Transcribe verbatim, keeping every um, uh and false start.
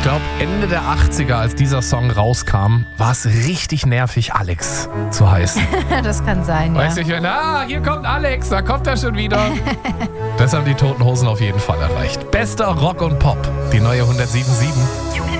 glaube, Ende der achtziger, als dieser Song rauskam, war es richtig nervig, Alex zu heißen. Das kann sein, ja. Weißt du, ich meine, ah, hier kommt Alex, da kommt er schon wieder. Das haben die Toten Hosen auf jeden Fall erreicht. Bester Rock und Pop, die neue hundertsieben Komma sieben.